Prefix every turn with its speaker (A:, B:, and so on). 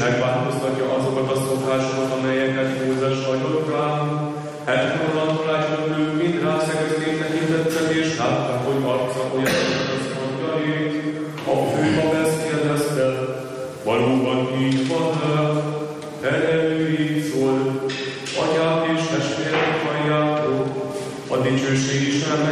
A: megváltoztatja azokat a szokásokat, amelyeket Mózes hagyott rám. Hetkonnan látjuk, ők mind rászegezték tekintettek, és látták, hogy arca olyan, mint az angyalét. A főpap ezt kérdezte, valóban így van, erre így szól, atyát és testvérek halljátok, a dicsőség Istennek